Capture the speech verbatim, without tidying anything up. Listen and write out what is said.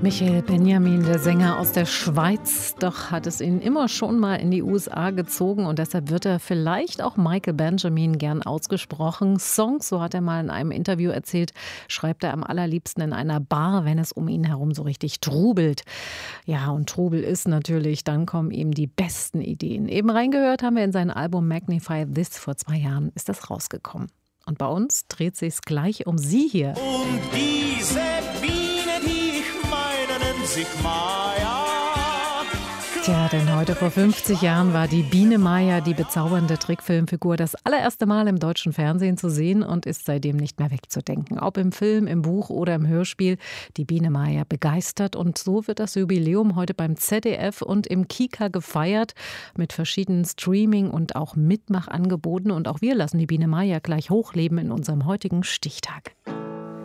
Michael Benjamin, der Sänger aus der Schweiz, doch hat es ihn immer schon mal in die U S A gezogen und deshalb wird er vielleicht auch Michael Benjamin gern ausgesprochen. Songs, so hat er mal in einem Interview erzählt, schreibt er am allerliebsten in einer Bar, wenn es um ihn herum so richtig trubelt. Ja, und Trubel ist natürlich, dann kommen ihm die besten Ideen. Eben reingehört haben wir in sein Album Magnify This, vor zwei Jahren ist das rausgekommen. Und bei uns dreht sich's gleich um sie hier. Und diese Biene, die ich meine, nennt sich Maya. Tja, denn heute vor fünfzig Jahren war die Biene Maya, die bezaubernde Trickfilmfigur, das allererste Mal im deutschen Fernsehen zu sehen und ist seitdem nicht mehr wegzudenken. Ob im Film, im Buch oder im Hörspiel, die Biene Maya begeistert. Und so wird das Jubiläum heute beim Z D F und im Kika gefeiert mit verschiedenen Streaming- und auch Mitmachangeboten. Und auch wir lassen die Biene Maya gleich hochleben in unserem heutigen Stichtag.